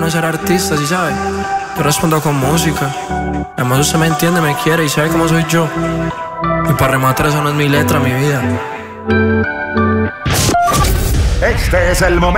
de ser artista, ¿sí sabes? Yo respondo con música. Además usted me entiende, me quiere y sabe cómo soy yo. Y para rematar, eso no es mi letra, mi vida. Este es el momento.